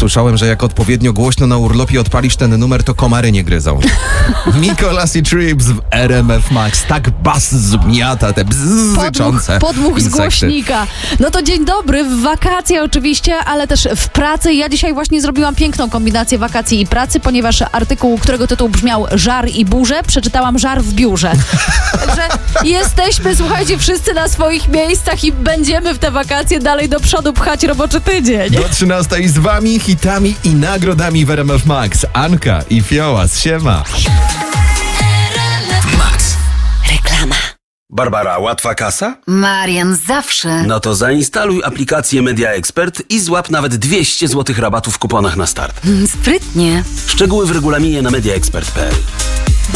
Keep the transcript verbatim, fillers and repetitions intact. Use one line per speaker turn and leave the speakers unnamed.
Słyszałem, że jak odpowiednio głośno na urlopie odpalisz ten numer, to komary nie gryzą. Mikolas i Trips w R M F Max. Tak bas zmiata te bzzyczące
Podmuch z
insekty.
głośnika. No to dzień dobry, w wakacje oczywiście, ale też w pracy. Ja dzisiaj właśnie zrobiłam piękną kombinację wakacji i pracy, ponieważ artykuł, którego tytuł brzmiał Żar i burze, przeczytałam Żar w biurze. Także jesteśmy, słuchajcie, wszyscy na swoich miejscach i będziemy w te wakacje dalej do przodu pchać roboczy tydzień.
Do trzynastej z wami, hitami i nagrodami w R M F Max. Anka i Fiołas, siema.
Max.
Reklama.
Barbara, łatwa kasa?
Marian, zawsze.
No to zainstaluj aplikację Media Expert i złap nawet dwieście złotych rabatu w kuponach na start.
Sprytnie.
Szczegóły w regulaminie na media expert kropka p l.